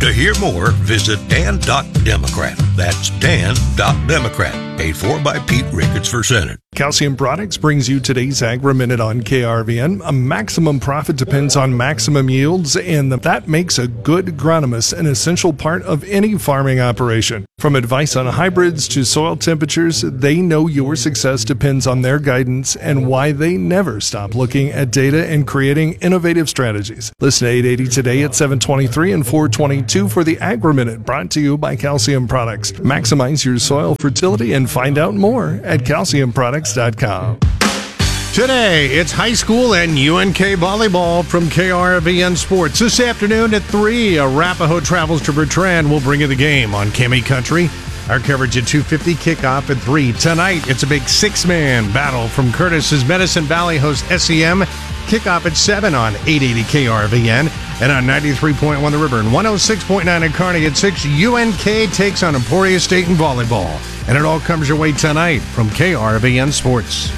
To hear more, visit Dan.Democrat. That's Dan.Democrat. Paid for by Pete Ricketts for Senate. Calcium Products brings you today's Agri-Minute on KRVN. A maximum profit depends on maximum yields, and that makes a good agronomist an essential part of any farming operation. From advice on hybrids to soil temperatures, they know your success depends on their guidance and why they never stop looking at data and creating innovative strategies. Listen to 880 today at 7:23 and 4:22 for the Agri-Minute, brought to you by Calcium Products. Maximize your soil fertility and find out more at calciumproducts.com. Today, it's high school and UNK volleyball from KRVN Sports. This afternoon at 3, Arapahoe travels to Bertrand. We'll bring you the game on KAMI Country. Our coverage at 2:50, kickoff at 3. Tonight, it's a big six-man battle from Curtis as Medicine Valley hosts SEM. Kickoff at 7 on 880 KRVN and on 93.1 The River and 106.9 in Kearney at 6. UNK takes on Emporia State in volleyball. And it all comes your way tonight from KRVN Sports.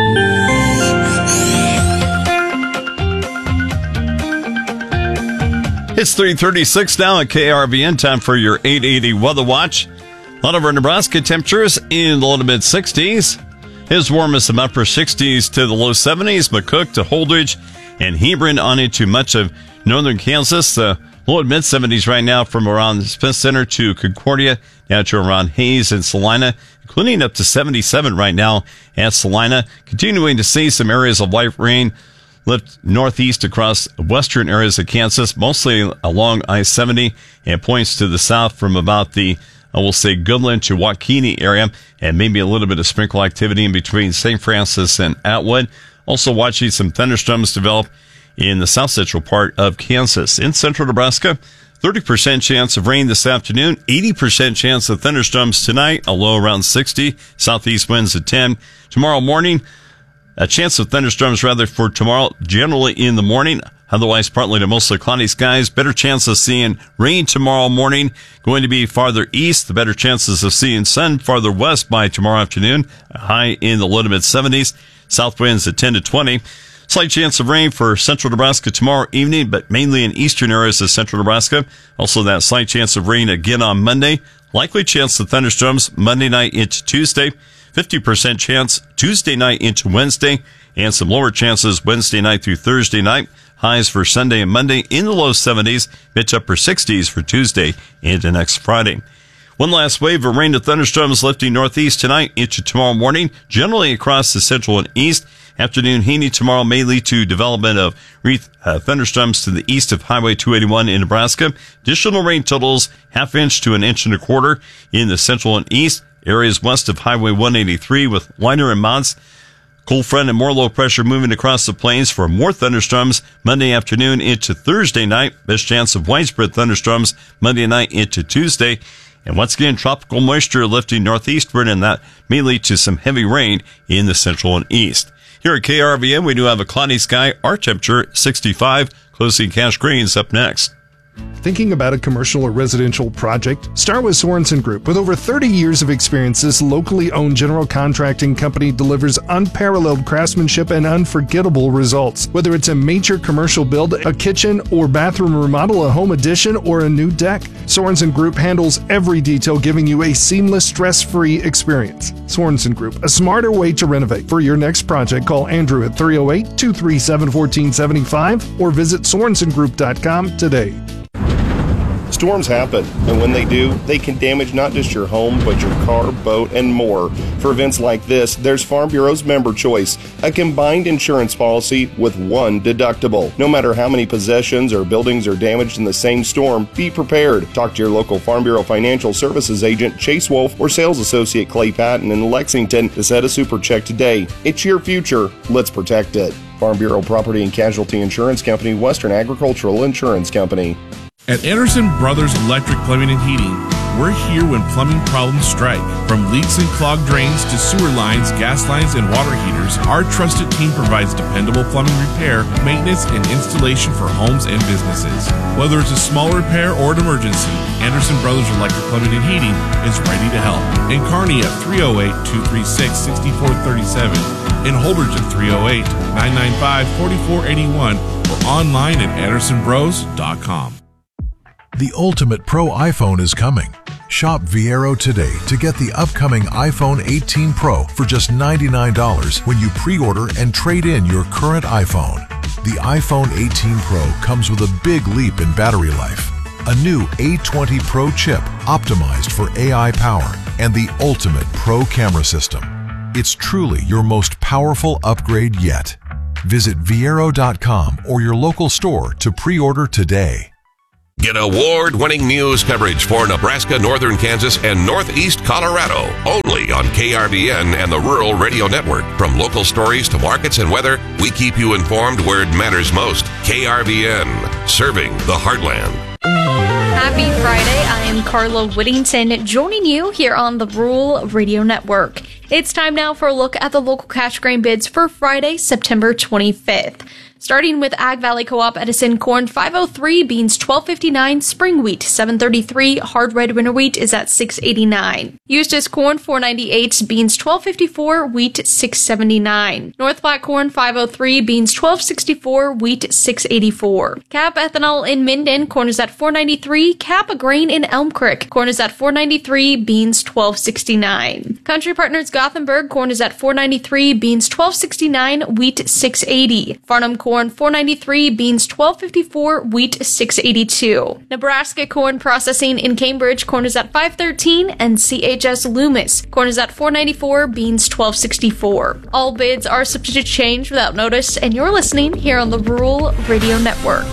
It's 3:36 now at KRVN. Time for your 880 Weather Watch. A lot of our Nebraska temperatures in the low to mid 60s. As warm as some upper 60s to the low 70s. McCook to Holdridge and Hebron on into much of northern Kansas. The low to mid 70s right now from around Smith Center to Concordia down to around Hayes and Salina, including up to 77 right now at Salina. Continuing to see some areas of light rain lift northeast across western areas of Kansas, mostly along I-70, and points to the south from about the, I will say, Goodland to Waukene area, and maybe a little bit of sprinkle activity in between St. Francis and Atwood. Also watching some thunderstorms develop in the south central part of Kansas. In central Nebraska, 30% chance of rain this afternoon, 80% chance of thunderstorms tonight, a low around 60, southeast winds at 10. Tomorrow morning, a chance of thunderstorms rather for tomorrow, generally in the morning. Otherwise, partly to mostly cloudy skies. Better chance of seeing rain tomorrow morning. Going to be farther east. The better chances of seeing sun farther west by tomorrow afternoon. A high in the low to mid 70s. South winds at 10 to 20. Slight chance of rain for central Nebraska tomorrow evening, but mainly in eastern areas of central Nebraska. Also that slight chance of rain again on Monday. Likely chance of thunderstorms Monday night into Tuesday. 50% chance Tuesday night into Wednesday, and some lower chances Wednesday night through Thursday night. Highs for Sunday and Monday in the low 70s, mid to upper 60s for Tuesday into next Friday. One last wave of rain to thunderstorms lifting northeast tonight into tomorrow morning, generally across the central and east. Afternoon heating tomorrow may lead to development of thunderstorms to the east of Highway 281 in Nebraska. Additional rain totals ½ inch to 1.25 inches in the central and east. Areas west of Highway 183 with lighter amounts. Cold front and more low pressure moving across the plains for more thunderstorms Monday afternoon into Thursday night. Best chance of widespread thunderstorms Monday night into Tuesday. And once again, tropical moisture lifting northeastward, and that may lead to some heavy rain in the central and east. Here at KRVN, we do have a cloudy sky. Our temperature 65. Closing Cash Greens up next. Thinking about a commercial or residential project? Start with Sorensen Group. With over 30 years of experience, this locally owned general contracting company delivers unparalleled craftsmanship and unforgettable results. Whether it's a major commercial build, a kitchen or bathroom remodel, a home addition, or a new deck, Sorensen Group handles every detail, giving you a seamless, stress-free experience. Sorensen Group, a smarter way to renovate. For your next project, call Andrew at 308-237-1475 or visit SorensonGroup.com today. Storms happen, and when they do, they can damage not just your home, but your car, boat, and more. For events like this, there's Farm Bureau's Member Choice, a combined insurance policy with one deductible. No matter how many possessions or buildings are damaged in the same storm, be prepared. Talk to your local Farm Bureau Financial Services agent, Chase Wolf, or sales associate Clay Patton in Lexington to set a super check today. It's your future. Let's protect it. Farm Bureau Property and Casualty Insurance Company, Western Agricultural Insurance Company. At Anderson Brothers Electric Plumbing and Heating, we're here when plumbing problems strike. From leaks and clogged drains to sewer lines, gas lines, and water heaters, our trusted team provides dependable plumbing repair, maintenance, and installation for homes and businesses. Whether it's a small repair or an emergency, Anderson Brothers Electric Plumbing and Heating is ready to help. In Kearney at 308-236-6437, in Holdridge at 308-995-4481, or online at andersonbros.com. The ultimate pro iPhone is coming. Shop Viero today to get the upcoming iPhone 18 Pro for just $99 when you pre-order and trade in your current iPhone. The iPhone 18 Pro comes with a big leap in battery life, a new A20 Pro chip optimized for AI power, and the ultimate pro camera system. It's truly your most powerful upgrade yet. Visit Viero.com or your local store to pre-order today. Get award-winning news coverage for Nebraska, northern Kansas, and northeast Colorado. Only on KRVN and the Rural Radio Network. From local stories to markets and weather, we keep you informed where it matters most. KRVN, serving the heartland. Happy Friday. I am Carla Whittington joining you here on the Rural Radio Network. It's time now for a look at the local cash grain bids for Friday, September 25th. Starting with Ag Valley Co-op Edison corn $5.03, beans $12.59, spring wheat $7.33, hard red winter wheat is at $6.89. Eustis corn $4.98, beans $12.54, wheat $6.79. North Platte corn $5.03, beans $12.64, wheat $6.84. Cap ethanol in Minden, corn is at $4.93. Cap grain in Elm Creek, corn is at $4.93, beans $12.69. Country Partners Gothenburg, corn is at $4.93, beans $12.69, wheat $6.80. Farnham corn $4.93, beans $12.54, wheat $6.82. Nebraska corn processing in Cambridge, corn is at $5.13, and CHS Loomis, corn is at $4.94, beans $12.64. All bids are subject to change without notice, and you're listening here on the Rural Radio Network.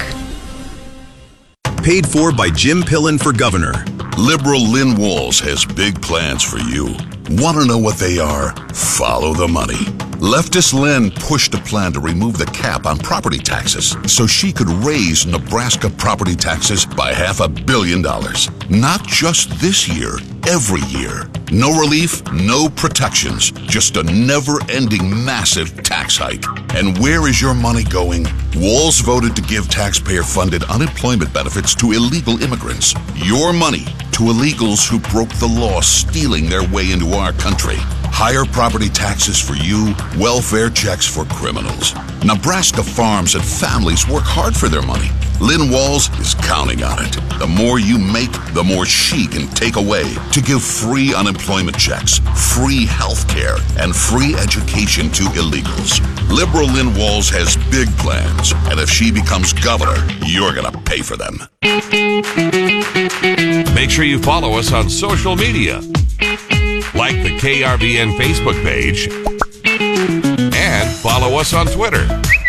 Paid for by Jim Pillen for governor. Liberal Lynn Walls has big plans for you. Want to know what they are? Follow the money. Leftist Lynn pushed a plan to remove the cap on property taxes so she could raise Nebraska property taxes by $500 million. Not just this year, every year. No relief, no protections, just a never-ending massive tax hike. And where is your money going? Walls voted to give taxpayer-funded unemployment benefits to illegal immigrants. Your money to illegals who broke the law, stealing their way into our country. Higher property taxes for you, welfare checks for criminals. Nebraska farms and families work hard for their money. Lynn Walls is counting on it. The more you make, the more she can take away to give free unemployment checks, free health care, and free education to illegals. Liberal Lynn Walls has big plans, and if she becomes governor, you're going to pay for them. Make sure you follow us on social media. Like the KRVN Facebook page and follow us on Twitter.